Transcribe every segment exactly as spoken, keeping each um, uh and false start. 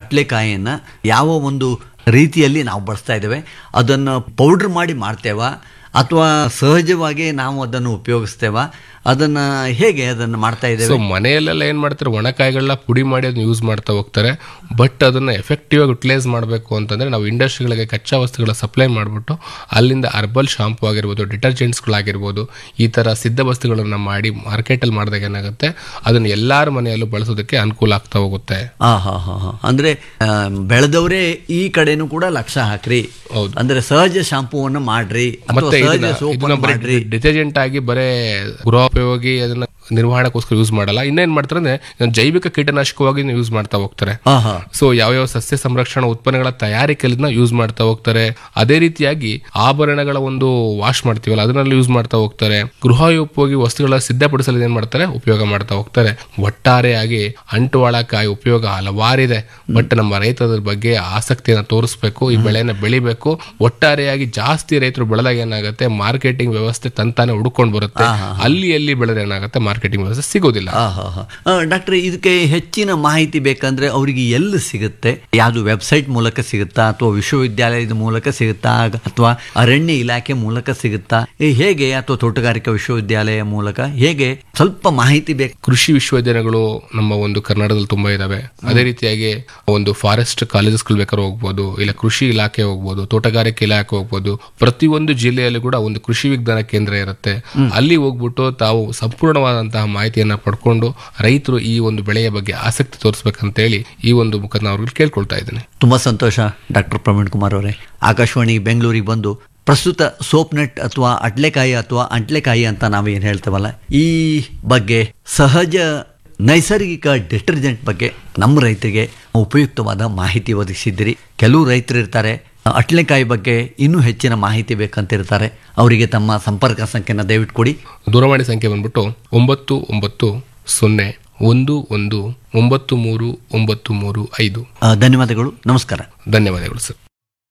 ಅಟ್ಲೆಕಾಯಿಯನ್ನು ಯಾವ ಒಂದು ರೀತಿಯಲ್ಲಿ ನಾವು ಬಳಸ್ತಾ ಇದ್ದೇವೆ, ಅದನ್ನು ಪೌಡ್ರ್ ಮಾಡಿ ಮಾಡ್ತೇವಾ ಅಥವಾ ಸಹಜವಾಗಿ ನಾವು ಅದನ್ನು ಉಪಯೋಗಿಸ್ತೇವಾ, ಅದನ್ನು ಹೇಗೆ ಅದನ್ನು ಮಾಡ್ತಾ ಇದ್ದೇವೆ? ಸೊ ಮನೆಯಲ್ಲೆಲ್ಲ ಏನು ಮಾಡ್ತಾರೆ, ಒಣಕಾಯಿಗಳನ್ನ ಪುಡಿ ಮಾಡಿ ಅದನ್ನ ಯೂಸ್ ಮಾಡ್ತಾ ಹೋಗ್ತಾರೆ. ಬಟ್ ಅದನ್ನು ಎಫೆಕ್ಟಿವ್ ಆಗಿ ಯುಟಿಲೈಸ್ ಮಾಡಬೇಕು ಅಂತಂದರೆ ನಾವು ಇಂಡಸ್ಟ್ರಿಗಳಿಗೆ ಕಚ್ಚಾ ವಸ್ತುಗಳ ಸಪ್ಲೈ ಮಾಡಿಬಿಟ್ಟು ಅಲ್ಲಿಂದ ಹರ್ಬಲ್ ಶಾಂಪು ಆಗಿರ್ಬೋದು, ಡಿಟರ್ಜೆಂಟ್ಸ್ಗಳಾಗಿರ್ಬೋದು, ಈ ಥರ ಸಿದ್ಧ ವಸ್ತುಗಳನ್ನು ಮಾಡಿ ಮಾರ್ಕೆಟಲ್ಲಿ ಮಾಡಿದಾಗ ಏನಾಗುತ್ತೆ, ಅದನ್ನು ಎಲ್ಲರ ಮನೆಯಲ್ಲೂ ಬಳಸೋದಕ್ಕೆ ಅನುಕೂಲ ಆಗ್ತಾ ಹೋಗುತ್ತೆ. ಹಾಂ ಹಾಂ ಹಾಂ ಹಾಂ ಅಂದರೆ ಬೆಳೆದವರೇ ಈ ಕಡೆನೂ ಕೂಡ ಲಕ್ಷ್ಯ ಹಾಕ್ರಿ. ಹೌದು, ಅಂದರೆ ಸಹಜ ಶಾಂಪೂವನ್ನು ಮಾಡ್ರಿ, ಮತ್ತೆ ಡಿಟರ್ಜೆಂಟ್ ಆಗಿ ಬರೇ ಗೃಹೋಪಯೋಗಿ ಅದನ್ನ ನಿರ್ವಹಣೆಗೋಸ್ಕರ ಯೂಸ್ ಮಾಡಲ್ಲ. ಇನ್ನೇನ್ ಮಾಡ್ತಾರೆ ಅಂದ್ರೆ ಜೈವಿಕ ಕೀಟನಾಶಕವಾಗಿ ಯೂಸ್ ಮಾಡ್ತಾ ಹೋಗ್ತಾರೆ. ಸೊ ಯಾವ್ಯಾವ ಸಸ್ಯ ಸಂರಕ್ಷಣಾ ಉತ್ಪನ್ನಗಳ ತಯಾರಿಕೆಯನ್ನ ಯೂಸ್ ಮಾಡ್ತಾ ಹೋಗ್ತಾರೆ. ಅದೇ ರೀತಿಯಾಗಿ ಆಭರಣಗಳ ಒಂದು ವಾಶ್ ಮಾಡ್ತೀವಲ್ಲ ಅದನ್ನೆಲ್ಲ ಯೂಸ್ ಮಾಡ್ತಾ ಹೋಗ್ತಾರೆ. ಗೃಹೋಪಯೋಗಿ ವಸ್ತುಗಳ ಸಿದ್ಧಪಡಿಸಲು ಏನ್ ಮಾಡ್ತಾರೆ, ಉಪಯೋಗ ಮಾಡ್ತಾ ಹೋಗ್ತಾರೆ. ಒಟ್ಟಾರೆಯಾಗಿ ಅಂಟುವಾಳಕಾಯಿ ಉಪಯೋಗ ಹಲವಾರಿದೆ. ಬಟ್ ನಮ್ಮ ರೈತರ ಬಗ್ಗೆ ಆಸಕ್ತಿಯನ್ನು ತೋರಿಸ್ಬೇಕು, ಈ ಬೆಳೆನ ಬೆಳಿಬೇಕು. ಒಟ್ಟಾರೆಯಾಗಿ ಜಾಸ್ತಿ ರೈತರು ಬೆಳೆದಾಗ ಏನಾಗುತ್ತೆ, ಮಾರ್ಕೆಟಿಂಗ್ ವ್ಯವಸ್ಥೆ ತಂತಾನೆ ಹುಡ್ಕೊಂಡು ಬರುತ್ತೆ. ಅಲ್ಲಿ ಎಲ್ಲಿ ಬೆಳೆದ್ರೆ ಏನಾಗುತ್ತೆ, ಮಾರ್ಕೆಟಿಂಗ್ ವ್ಯವಸ್ಥೆ ಸಿಗೋದಿಲ್ಲ. ಡಾಕ್ಟರ್, ಇದಕ್ಕೆ ಹೆಚ್ಚಿನ ಮಾಹಿತಿ ಬೇಕಂದ್ರೆ ಅವರಿಗೆ ಎಲ್ಲಿ ಸಿಗುತ್ತೆ? ಯಾವುದು ವೆಬ್ಸೈಟ್ ಮೂಲಕ ಸಿಗುತ್ತಾ ಅಥವಾ ವಿಶ್ವವಿದ್ಯಾಲಯದ ಮೂಲಕ ಸಿಗುತ್ತಾ ಅಥವಾ ಅರಣ್ಯ ಇಲಾಖೆ ಮೂಲಕ ಸಿಗುತ್ತಾ, ಹೇಗೆ, ಅಥವಾ ತೋಟಗಾರಿಕಾ ವಿಶ್ವವಿದ್ಯಾಲಯ ಮೂಲಕ ಹೇಗೆ? ಸ್ವಲ್ಪ ಮಾಹಿತಿ ಬೇಕು. ಕೃಷಿ ವಿಶ್ವವಿದ್ಯಾಲಯಗಳು ನಮ್ಮ ಒಂದು ಕರ್ನಾಟಕದಲ್ಲಿ ತುಂಬಾ ಇದಾವೆ. ಅದೇ ರೀತಿಯಾಗಿ ಒಂದು ಫಾರೆಸ್ಟ್ ಕಾಲೇಜಸ್ಗಳು ಬೇಕಾದ್ರೆ ಹೋಗ್ಬೋದು, ಇಲ್ಲ ಕೃಷಿ ಇಲಾಖೆ ಹೋಗ್ಬೋದು, ತೋಟಗಾರಿಕೆ ಇಲಾಖೆ ಹೋಗ್ಬೋದು. ಪ್ರತಿಯೊಂದು ಜಿಲ್ಲೆಯಲ್ಲೂ ಕೂಡ ಒಂದು ಕೃಷಿ ವಿಜ್ಞಾನ ಕೇಂದ್ರ ಇರುತ್ತೆ. ಅಲ್ಲಿ ಹೋಗ್ಬಿಟ್ಟು ತಾವು ಸಂಪೂರ್ಣವಾದಂತಹ ಮಾಹಿತಿಯನ್ನ ಪಡ್ಕೊಂಡು ರೈತರು ಈ ಒಂದು ಬೆಳೆಯ ಬಗ್ಗೆ ಆಸಕ್ತಿ ತೋರಿಸಬೇಕಂತೇಳಿ ಈ ಒಂದು ಮುಖದ ಅವ್ರಿಗೆ ಕೇಳ್ಕೊಳ್ತಾ ಇದ್ದೇನೆ. ತುಂಬಾ ಸಂತೋಷ ಡಾಕ್ಟರ್ ಪ್ರವೀಣ್ ಕುಮಾರ್ ಅವರೇ. ಆಕಾಶವಾಣಿ ಬೆಂಗಳೂರಿಗೆ ಬಂದು ಪ್ರಸ್ತುತ ಸೋಪ್ನೆಟ್ ಅಥವಾ ಅಡ್ಲೆಕಾಯಿ ಅಥವಾ ಅಂಟ್ಲೆಕಾಯಿ ಅಂತ ನಾವೇನು ಹೇಳ್ತೇವಲ್ಲ, ಈ ಬಗ್ಗೆ ಸಹಜ ನೈಸರ್ಗಿಕ ಡಿಟರ್ಜೆಂಟ್ ಬಗ್ಗೆ ನಮ್ಮ ರೈತರಿಗೆ ಉಪಯುಕ್ತವಾದ ಮಾಹಿತಿ ಒದಗಿಸಿದ್ದೀರಿ. ಕೆಲವು ರೈತರು ಇರ್ತಾರೆ ಅಟ್ಲೆಕಾಯಿ ಬಗ್ಗೆ ಇನ್ನೂ ಹೆಚ್ಚಿನ ಮಾಹಿತಿ ಬೇಕಂತಿರ್ತಾರೆ. ಅವರಿಗೆ ತಮ್ಮ ಸಂಪರ್ಕ ಸಂಖ್ಯೆನ ದಯವಿಟ್ಟು ಕೊಡಿ. ದೂರವಾಣಿ ಸಂಖ್ಯೆ ಬಂದ್ಬಿಟ್ಟು ಒಂಬತ್ತು ಒಂಬತ್ತು ಸೊನ್ನೆ ಒಂದು ಒಂದು ಒಂಬತ್ತು ಮೂರು ಒಂಬತ್ತು ಮೂರು ಐದು. ಧನ್ಯವಾದಗಳು, ನಮಸ್ಕಾರ. ಧನ್ಯವಾದಗಳು ಸರ್.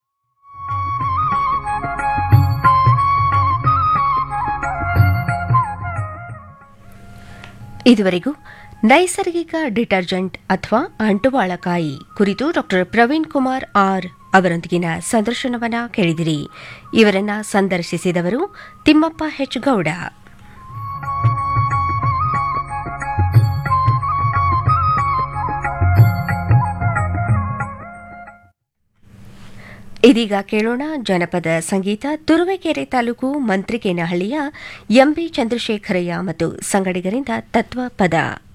ಇದುವರೆಗೂ ನೈಸರ್ಗಿಕ ಡಿಟರ್ಜೆಂಟ್ ಅಥವಾ ಅಂಟುವಾಳಕಾಯಿ ಕುರಿತು ಡಾಕ್ಟರ್ ಪ್ರವೀಣ್ ಕುಮಾರ್ ಆರ್ ಅವರೊಂದಿಗಿನ ಸಂದರ್ಶನವನ್ನ ಕೇಳಿದಿರಿ. ಇವರನ್ನ ಸಂದರ್ಶಿಸಿದವರು ತಿಮ್ಮಪ್ಪ ಹೆಚ್ ಗೌಡ. ಇದೀಗ ಕೇಳೋಣ ಜನಪದ ಸಂಗೀತ. ತುರುವೇಕೆರೆ ತಾಲೂಕು ಮಂತ್ರಿಕೇನಹಳ್ಳಿಯ ಎಂಬಿ ಚಂದ್ರಶೇಖರಯ್ಯ ಮತ್ತು ಸಂಗಡಿಗರಿಂದ ತತ್ವ ಪದ.